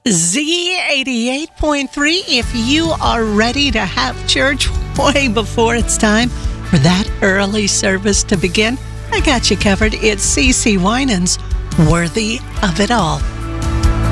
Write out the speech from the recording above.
Z88.3. If you are ready to have church way before it's time for that early service to begin, I got you covered. It's CeCe Winans, Worthy of It All.